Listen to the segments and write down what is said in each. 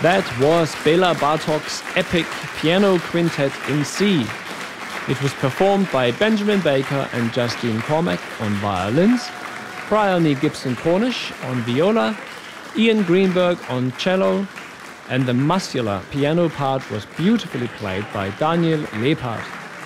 That was Bela Bartok's epic piano quintet in C. It was performed by Benjamin Baker and Justine Cormack on violins, Bryony Gibson Cornish on viola, Ian Greenberg on cello, and the muscular piano part was beautifully played by Daniel Lepard.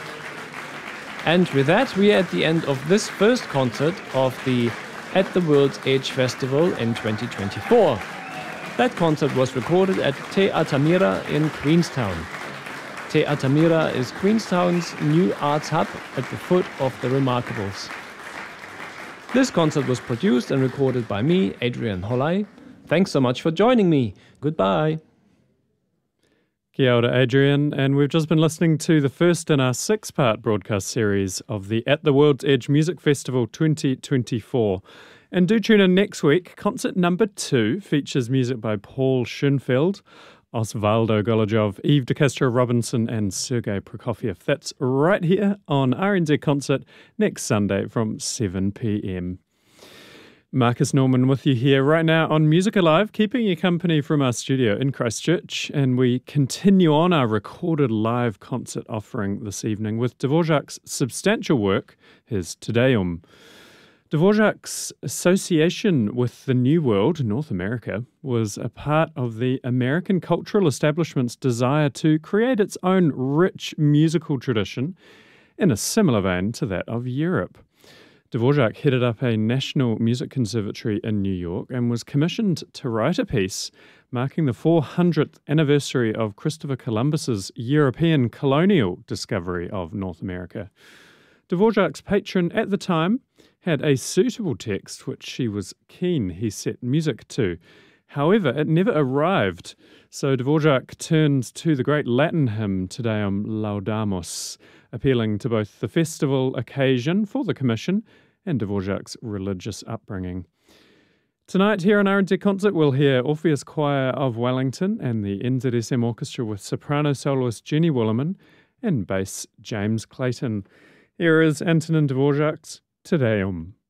And with that, we are at the end of this first concert of the At the World's Edge Festival in 2024. That concert was recorded at Te Atamira in Queenstown. Te Atamira is Queenstown's new arts hub at the foot of the Remarkables. This concert was produced and recorded by me, Adrian Holley. Thanks so much for joining me. Goodbye. Kia ora, Adrian, and we've just been listening to the first in our 6-part broadcast series of the At the World's Edge Music Festival 2024. And do tune in next week. Concert number 2 features music by Paul Schoenfeld, Osvaldo Golojov, Eve de Castro Robinson and Sergei Prokofiev. That's right here on RNZ Concert next Sunday from 7 p.m. Marcus Norman with you here right now on Music Alive, keeping you company from our studio in Christchurch. And we continue on our recorded live concert offering this evening with Dvorak's substantial work, his Te Deum. Dvorak's association with the New World, North America, was a part of the American cultural establishment's desire to create its own rich musical tradition in a similar vein to that of Europe. Dvorak headed up a National Music Conservatory in New York and was commissioned to write a piece marking the 400th anniversary of Christopher Columbus's European colonial discovery of North America. Dvorak's patron at the time had a suitable text which she was keen he set music to. However, it never arrived, so Dvorak turned to the great Latin hymn Te Deum Laudamus, appealing to both the festival occasion for the commission and Dvorak's religious upbringing. Tonight here on RNZ Concert we'll hear Orpheus Choir of Wellington and the NZSM Orchestra with soprano soloist Jenny Williman and bass James Clayton. Here is Antonin Dvorak's Te Deum.